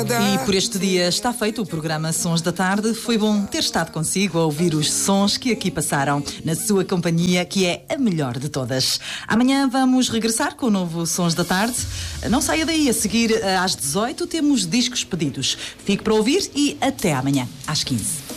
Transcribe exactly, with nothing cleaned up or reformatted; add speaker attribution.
Speaker 1: nada.
Speaker 2: E por este dia está feito o programa Sons da Tarde. Foi bom ter estado consigo a ouvir os sons que aqui passaram, na sua companhia, que é a melhor de todas. Amanhã vamos regressar com o novo Sons da Tarde. Não saia daí, a seguir às dezoito temos discos pedidos. Fique para ouvir e até amanhã, às quinze.